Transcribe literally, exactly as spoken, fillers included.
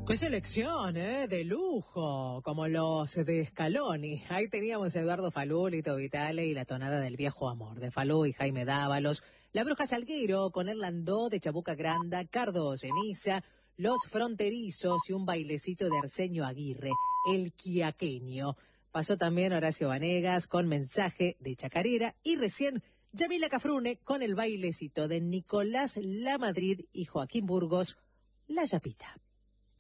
Qué selección, ¿eh? De lujo, como los de Scaloni. Ahí teníamos a Eduardo Falú, Lito Vitale y la tonada del viejo amor de Falú y Jaime Dávalos, la Bruja Salguero con Erlandó de Chabuca Granda, Cardo Ceniza, los Fronterizos y un bailecito de Arsenio Aguirre, el quiaqueño. Pasó también Horacio Vanegas con Mensaje de Chacarera y recién Yamila Cafrune con el bailecito de Nicolás Lamadrid y Joaquín Burgos, La Yapita.